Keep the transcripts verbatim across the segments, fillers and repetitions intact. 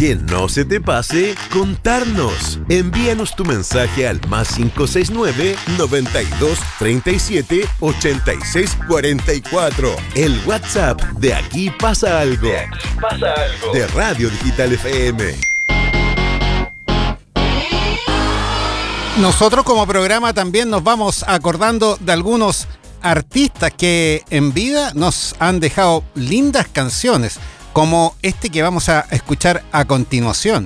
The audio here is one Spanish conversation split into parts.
Que no se te pase contarnos. Envíanos tu mensaje al más cinco seis nueve, noventa y dos, treinta y siete, ochenta y seis, cuarenta y cuatro. El WhatsApp de Aquí Pasa Algo. De Aquí Pasa Algo. De Radio Digital F M. Nosotros como programa también nos vamos acordando de algunos artistas que en vida nos han dejado lindas canciones, como este que vamos a escuchar a continuación.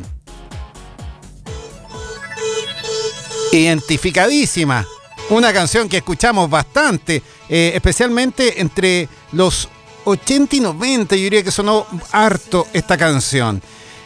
Identificadísima, una canción que escuchamos bastante, eh, especialmente entre los ochenta y noventa, yo diría que sonó harto esta canción.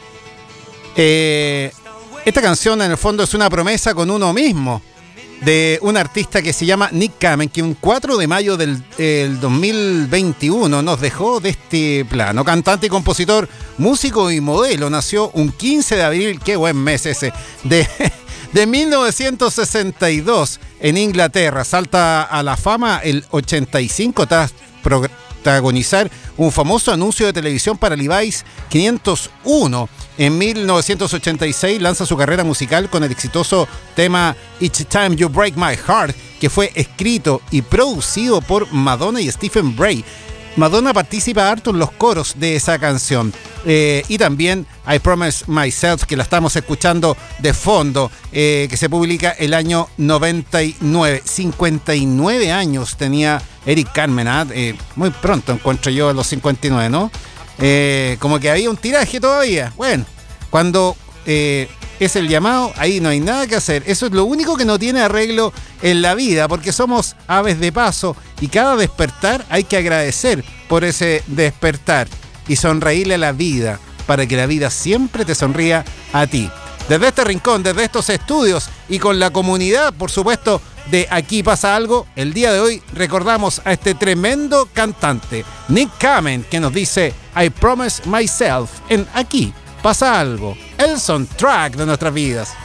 Eh, esta canción en el fondo es una promesa con uno mismo, de un artista que se llama Nick Kamen, que un cuatro de mayo del el dos mil veintiuno nos dejó de este plano. Cantante y compositor, músico y modelo, nació un quince de abril, qué buen mes ese, de, de mil novecientos sesenta y dos en Inglaterra. Salta a la fama el ochenta y cinco tras protagonizar un famoso anuncio de televisión para Levi's quinientos uno. En mil novecientos ochenta y seis lanza su carrera musical con el exitoso tema Each Time You Break My Heart, que fue escrito y producido por Madonna y Stephen Bray. Madonna participa harto en los coros de esa canción. Eh, y también I Promise Myself, que la estamos escuchando de fondo, eh, que se publica el año noventa y nueve. cincuenta y nueve años tenía Eric Carmen, ¿eh? Eh, muy pronto encuentro yo a los cincuenta y nueve, ¿no? Eh, como que había un tiraje todavía. Bueno, cuando eh, es el llamado, ahí no hay nada que hacer. Eso es lo único que no tiene arreglo en la vida, porque somos aves de paso y cada despertar hay que agradecer por ese despertar y sonreírle a la vida para que la vida siempre te sonría a ti. Desde este rincón, desde estos estudios y con la comunidad, por supuesto, de Aquí Pasa Algo, el día de hoy recordamos a este tremendo cantante, Nick Kamen, que nos dice I Promise Myself en Aquí Pasa Algo, el soundtrack de nuestras vidas.